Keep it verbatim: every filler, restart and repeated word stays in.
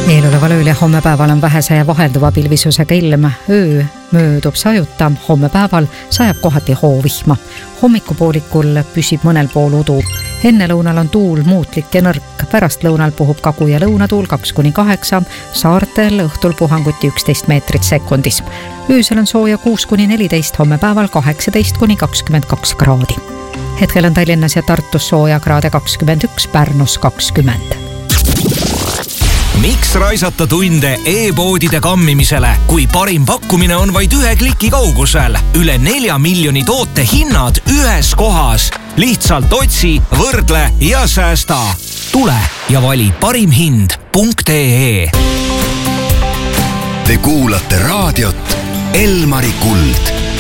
Eeloleval ööl ja homme päeval on vähese ja vahelduva pilvisusega ilm. Öö möödub sajuta, homme päeval sajab kohati hoovihma. Hommikupoolikul püsib mõnel pool udu. Enne lõunal on tuul muutlik ja nõrk. Pärast lõunal puhub kagu- ja lõunatuul kaks kuni kaheksa, saartel õhtul puhanguti üksteist meetrit sekundis. Öösel on sooja kuus kuni neliteist, homme päeval kaheksateist kuni kakskümmend kaks kraadi. Hetkel on Tallinnas ja Tartus sooja kraade kakskümmend üks, Pärnus kakskümmend. Miks raisata tunde e-poodide kammimisele, kui parim pakkumine on vaid ühe kliki kaugusel? Üle nelja miljoni toote hinnad ühes kohas. Lihtsalt otsi, võrdle ja säästa. Tule ja vali parimhind punkt ee. Te kuulate raadiot Elmari Kuld.